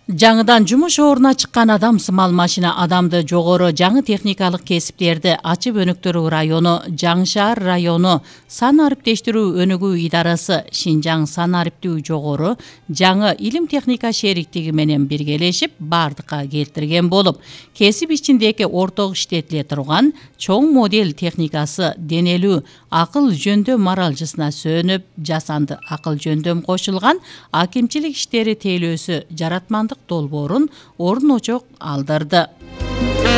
Жаңыдан жумуш ордуна чыккан адам сымал машина адамды жогору жаңы техникалык кесиптерди Ачып Өнүктүрүү району, Жаңы шаар району сан ариптештирүү өнүгүү идарасы, Шинжаң сан ариптүү жогору жаңы илим техника шериктиги менен биргелешип бардыкка келтирген болуп, кесип ичиндеги орток иштетиле турган чоң модель техникасы денелүү акыл жөндөм аралжысына сөнүп, жасанды акыл жөндөм кошулган акимчилик иштери тейлөөсү жаратмандык долбоорун орун очок алдырды.